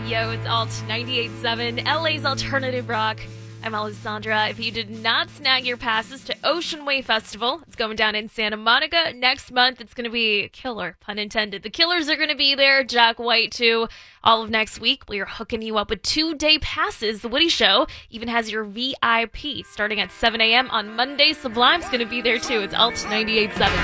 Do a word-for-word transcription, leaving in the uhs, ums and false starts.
Yo, it's Alt ninety-eight point seven, L A's alternative rock. I'm Alessandra. If you did not snag your passes to Ocean Way Festival, it's going down in Santa Monica next month. It's going to be killer, pun intended. The Killers are going to be there, Jack White too. All of next week, we are hooking you up with two-day passes. The Woody Show even has your V I P starting at seven a.m. on Monday. Sublime's going to be there too. It's Alt ninety-eight point seven.